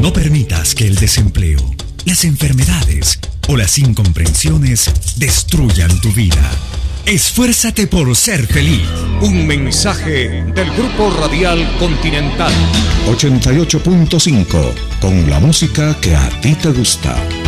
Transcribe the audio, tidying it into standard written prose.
No permitas que el desempleo, las enfermedades o las incomprensiones destruyan tu vida. Esfuérzate por ser feliz. Un mensaje del Grupo Radial Continental. 88.5, con la música que a ti te gusta.